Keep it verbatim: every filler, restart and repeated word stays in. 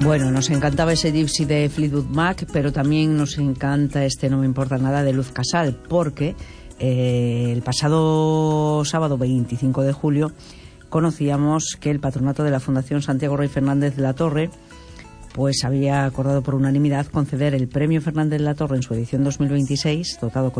Bueno, nos encantaba ese Gypsy de Fleetwood Mac, pero también nos encanta este No me importa nada de Luz Casal, porque eh, el pasado sábado veinticinco de julio conocíamos que el patronato de la Fundación Santiago Rey Fernández de la Torre pues había acordado por unanimidad conceder el Premio Fernández de la Torre en su edición dos mil veintiséis, dotado con